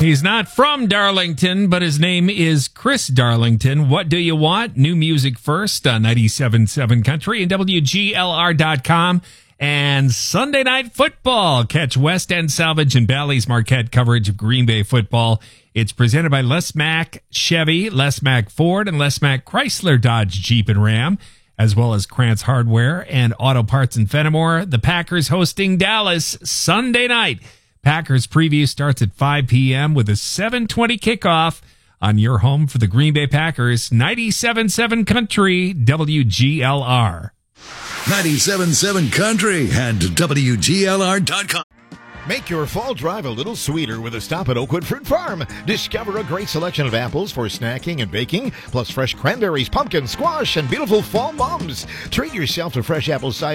He's not from Darlington, but his name is Chris Darlington. What do you want? New music first on 97.7 Country and WGLR.com. And Sunday Night Football. Catch West End Salvage and Bally's Marquette coverage of Green Bay football. It's presented by Les Mack Chevy, Les Mack Ford, and Les Mack Chrysler Dodge Jeep and Ram, as well as Krantz Hardware and Auto Parts in Fenimore. The Packers hosting Dallas Sunday night. Packers preview starts at 5 p.m. with a 7:20 kickoff on your home for the Green Bay Packers. 97.7 Country, WGLR. 97.7 Country and WGLR.com. Make your fall drive a little sweeter with a stop at Oakwood Fruit Farm. Discover a great selection of apples for snacking and baking, plus fresh cranberries, pumpkin, squash, and beautiful fall mums. Treat yourself to fresh apple cider